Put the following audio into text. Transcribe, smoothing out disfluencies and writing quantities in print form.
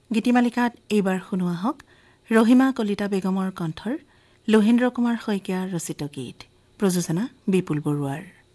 গীতিমালিকাত এইবাৰ শুনোৱা হওক ৰহিমা কলিতা বেগমৰ কণ্ঠৰ লোহেন্দ্ৰ কুমাৰ শইকীয়াৰ ৰচিত গীত। প্ৰযোজনা বিপুল বৰুৱাৰ।